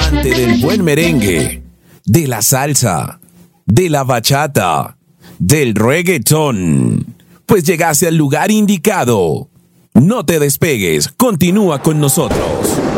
amante del buen merengue, de la salsa, de la bachata, del reggaetón, pues llegaste al lugar indicado. No te despegues, continúa con nosotros.